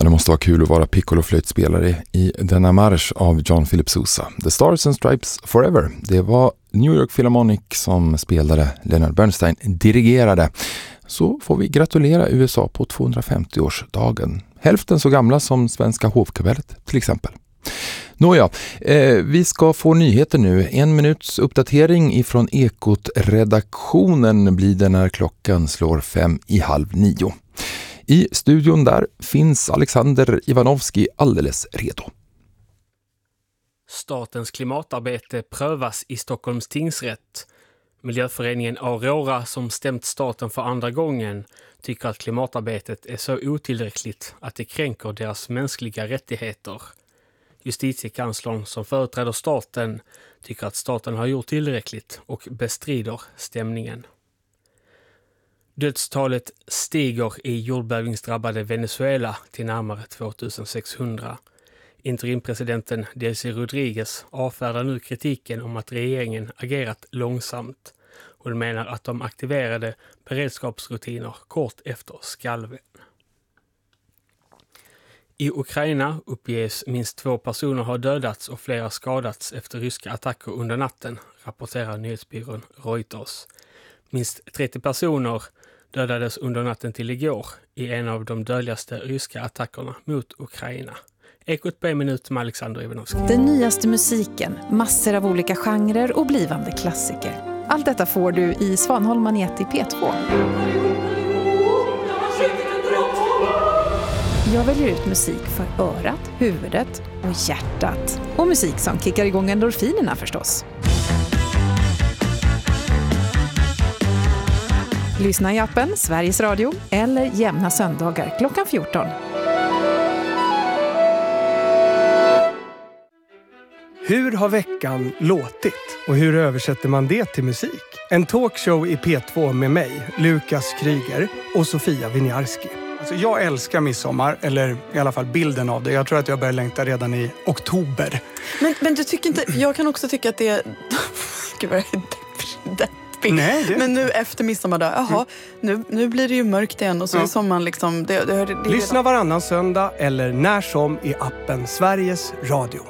det måste vara kul att vara piccolo-flöjtspelare i denna marsch av John Philip Sousa. The Stars and Stripes Forever. Det var New York Philharmonic som spelade, Leonard Bernstein dirigerade. Så får vi gratulera USA på 250-årsdagen. Hälften så gamla som Svenska hovkapellet till exempel. Nåja, vi ska få nyheter nu. 1 minuts uppdatering ifrån Ekot-redaktionen blir det när klockan slår 8:55. I studion där finns Alexander Ivanovski alldeles redo. Statens klimatarbete prövas i Stockholms tingsrätt. Miljöföreningen Aurora, som stämt staten för andra gången, tycker att klimatarbetet är så otillräckligt att det kränker deras mänskliga rättigheter. Justitiekanslern, som företräder staten, tycker att staten har gjort tillräckligt och bestrider stämningen. Dödstalet stiger i jordbävningsdrabbade Venezuela till närmare 2600. Interimpresidenten Delcy Rodriguez avfärdar nu kritiken om att regeringen agerat långsamt och menar att de aktiverade beredskapsrutiner kort efter skalven. I Ukraina uppges minst 2 personer ha dödats och flera skadats efter ryska attacker under natten, rapporterar nyhetsbyrån Reuters. Minst 30 personer dödades under natten till igår i en av de dödligaste ryska attackerna mot Ukraina. Ekot på 1 minut med Alexander Ivanovski. Den nyaste musiken, massor av olika genrer och blivande klassiker. Allt detta får du i Svanholm Magnet i P2. Jag väljer ut musik för örat, huvudet och hjärtat. Och musik som kickar igång endorfinerna förstås. Lyssna i appen Sveriges Radio eller jämna söndagar klockan 14. Hur har veckan låtit och hur översätter man det till musik? En talkshow i P2 med mig, Lukas Kryger och Sofia Winiarski. Alltså jag älskar midsommar, eller i alla fall bilden av det. Jag tror att jag börjar längta redan i oktober. Men du tycker inte, jag kan också tycka att det är... Gud vad det är deppigt. Nej, det... Men nu efter midsommardag, jaha, nu blir det ju mörkt igen och så är sommaren liksom... Lyssna varannan söndag eller när som i appen Sveriges Radio.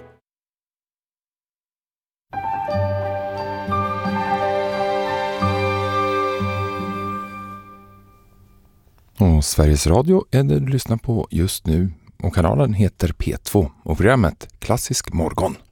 Och Sveriges Radio är det du lyssnar på just nu och kanalen heter P2 och programmet Klassisk morgon.